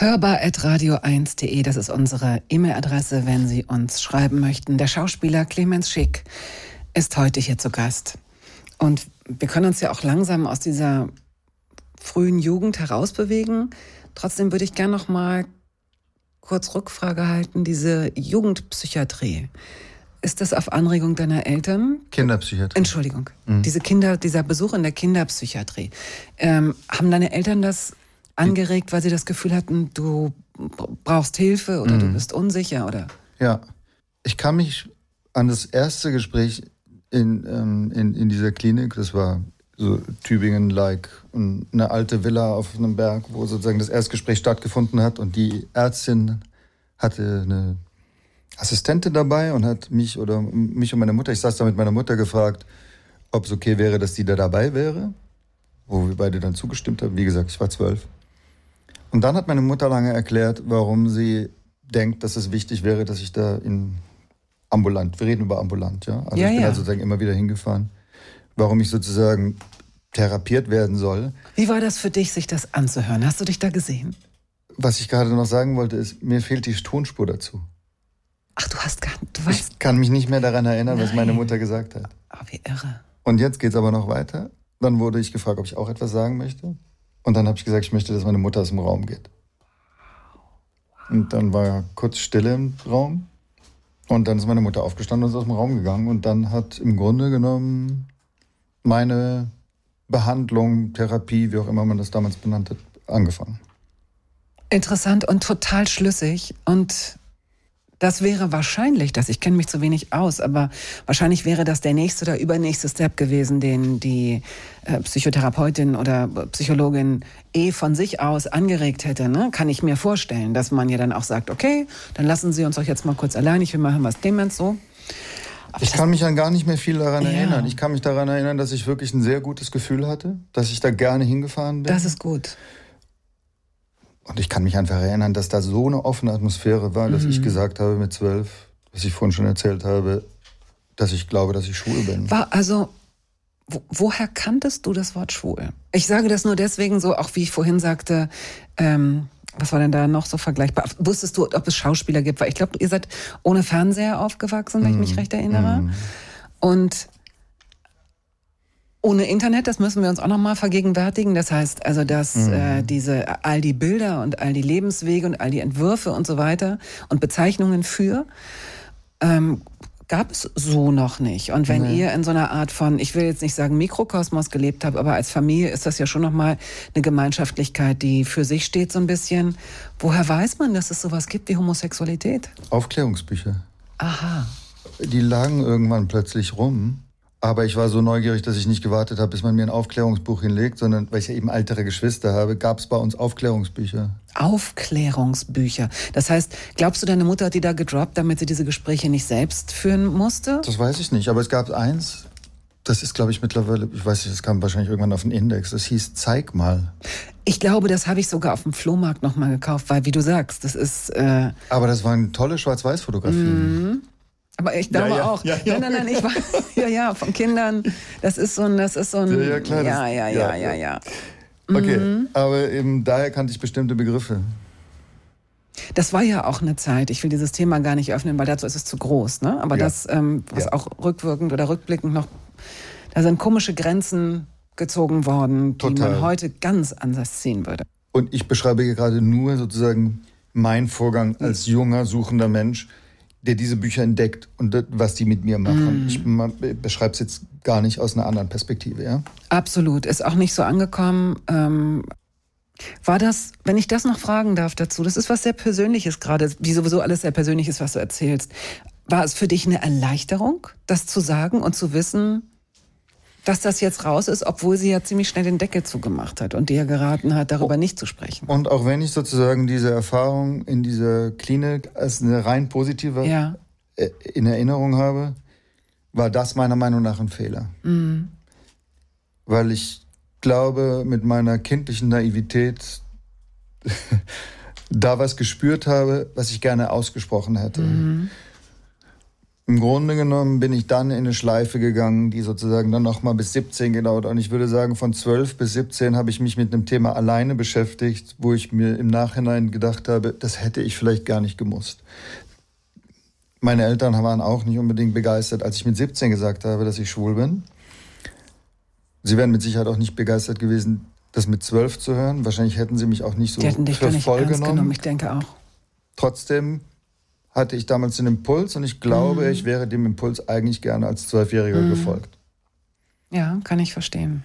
hörbar@radio1.de, das ist unsere E-Mail-Adresse, wenn Sie uns schreiben möchten. Der Schauspieler Clemens Schick ist heute hier zu Gast. Und wir können uns ja auch langsam aus dieser frühen Jugend herausbewegen. Trotzdem würde ich gerne noch mal kurz Rückfrage halten. Diese Jugendpsychiatrie, ist das auf Anregung deiner Eltern? Kinderpsychiatrie. Entschuldigung. Dieser Besuch in der Kinderpsychiatrie. Haben deine Eltern das angeregt, weil sie das Gefühl hatten, du brauchst Hilfe oder du bist unsicher, oder? Ja. Ich kann mich an das erste Gespräch in dieser Klinik, das war so Tübingen-like, eine alte Villa auf einem Berg, wo sozusagen das Erstgespräch stattgefunden hat, und die Ärztin hatte eine Assistentin dabei und hat mich und meine Mutter, ich saß da mit meiner Mutter, gefragt, ob es okay wäre, dass die da dabei wäre, wo wir beide dann zugestimmt haben. Wie gesagt, ich war 12. Und dann hat meine Mutter lange erklärt, warum sie denkt, dass es wichtig wäre, dass ich da ambulant, wir reden über ambulant, ja? Also ich bin also sozusagen immer wieder hingefahren, warum ich sozusagen therapiert werden soll. Wie war das für dich, sich das anzuhören? Hast du dich da gesehen? Was ich gerade noch sagen wollte, ist, mir fehlt die Tonspur dazu. Ach, du weißt... Ich kann mich nicht mehr daran erinnern, was meine Mutter gesagt hat. Oh, wie irre. Und jetzt geht's aber noch weiter. Dann wurde ich gefragt, ob ich auch etwas sagen möchte. Und dann habe ich gesagt, ich möchte, dass meine Mutter aus dem Raum geht. Und dann war kurz Stille im Raum. Und dann ist meine Mutter aufgestanden und ist aus dem Raum gegangen. Und dann hat im Grunde genommen meine Behandlung, Therapie, wie auch immer man das damals benannt hat, angefangen. Interessant und total schlüssig. Und das wäre wahrscheinlich, ich kenne mich zu wenig aus, aber wahrscheinlich wäre das der nächste oder übernächste Step gewesen, den die Psychotherapeutin oder Psychologin von sich aus angeregt hätte. Ne? Kann ich mir vorstellen, dass man ja dann auch sagt, okay, dann lassen Sie uns doch jetzt mal kurz allein, ich will mal hören, was Clemens so. Aber ich kann mich an gar nicht mehr viel daran erinnern. Ich kann mich daran erinnern, dass ich wirklich ein sehr gutes Gefühl hatte, dass ich da gerne hingefahren bin. Das ist gut. Und ich kann mich einfach erinnern, dass da so eine offene Atmosphäre war, dass ich gesagt habe mit 12, was ich vorhin schon erzählt habe, dass ich glaube, dass ich schwul bin. Woher kanntest du das Wort schwul? Ich sage das nur deswegen so, auch wie ich vorhin sagte, was war denn da noch so vergleichbar? Wusstest du, ob es Schauspieler gibt? Weil ich glaube, ihr seid ohne Fernseher aufgewachsen, wenn ich mich recht erinnere. Und ohne Internet, das müssen wir uns auch noch mal vergegenwärtigen. Das heißt also, dass all die Bilder und all die Lebenswege und all die Entwürfe und so weiter und Bezeichnungen für gab es so noch nicht. Und wenn ihr in so einer Art von, ich will jetzt nicht sagen Mikrokosmos gelebt habt, aber als Familie ist das ja schon noch mal eine Gemeinschaftlichkeit, die für sich steht so ein bisschen. Woher weiß man, dass es sowas gibt wie Homosexualität? Aufklärungsbücher. Aha. Die lagen irgendwann plötzlich rum. Aber ich war so neugierig, dass ich nicht gewartet habe, bis man mir ein Aufklärungsbuch hinlegt, sondern weil ich ja eben ältere Geschwister habe, gab es bei uns Aufklärungsbücher. Aufklärungsbücher. Das heißt, glaubst du, deine Mutter hat die da gedroppt, damit sie diese Gespräche nicht selbst führen musste? Das weiß ich nicht, aber es gab eins, das ist, glaube ich, mittlerweile, ich weiß nicht, das kam wahrscheinlich irgendwann auf den Index, das hieß Zeig mal. Ich glaube, das habe ich sogar auf dem Flohmarkt noch mal gekauft, weil, wie du sagst, das ist... Aber das waren tolle Schwarz-Weiß-Fotografien. Aber ich glaube auch. Ja. Nein, ich war von Kindern. Das ist so ein. Ja, klar. Ja. Okay, aber eben daher kannte ich bestimmte Begriffe. Das war ja auch eine Zeit. Ich will dieses Thema gar nicht öffnen, weil dazu ist es zu groß. Ne? Aber das, was auch rückwirkend oder rückblickend noch, da sind komische Grenzen gezogen worden, die man heute ganz anders sehen würde. Und ich beschreibe hier gerade nur sozusagen meinen Vorgang als junger, suchender Mensch, der diese Bücher entdeckt und was die mit mir machen. Ich beschreibe es jetzt gar nicht aus einer anderen Perspektive, ja? Absolut. Ist auch nicht so angekommen. War das, wenn ich das noch fragen darf dazu, das ist was sehr Persönliches gerade, wie sowieso alles sehr persönlich ist, was du erzählst. War es für dich eine Erleichterung, das zu sagen und zu wissen, dass das jetzt raus ist, obwohl sie ja ziemlich schnell den Deckel zugemacht hat und dir geraten hat, darüber nicht zu sprechen? Und auch wenn ich sozusagen diese Erfahrung in dieser Klinik als eine rein positive in Erinnerung habe, war das meiner Meinung nach ein Fehler. Weil ich glaube, mit meiner kindlichen Naivität da was gespürt habe, was ich gerne ausgesprochen hätte. Im Grunde genommen bin ich dann in eine Schleife gegangen, die sozusagen dann nochmal bis 17 gedauert. Und ich würde sagen, von 12 bis 17 habe ich mich mit einem Thema alleine beschäftigt, wo ich mir im Nachhinein gedacht habe, das hätte ich vielleicht gar nicht gemusst. Meine Eltern waren auch nicht unbedingt begeistert, als ich mit 17 gesagt habe, dass ich schwul bin. Sie wären mit Sicherheit auch nicht begeistert gewesen, das mit 12 zu hören. Wahrscheinlich hätten sie mich auch nicht so für voll genommen. Ich denke auch. Trotzdem hatte ich damals den Impuls und ich glaube, ich wäre dem Impuls eigentlich gerne als 12-Jähriger gefolgt. Ja, kann ich verstehen.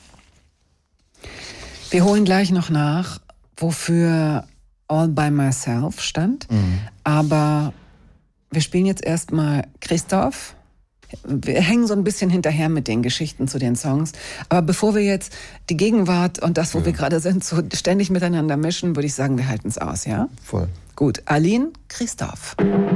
Wir holen gleich noch nach, wofür All by Myself stand. Aber wir spielen jetzt erstmal Christoph. Wir hängen so ein bisschen hinterher mit den Geschichten zu den Songs. Aber bevor wir jetzt die Gegenwart und das, wo wir gerade sind, so ständig miteinander mischen, würde ich sagen, wir halten es aus, ja? Voll. Gut, Aline, Christoph.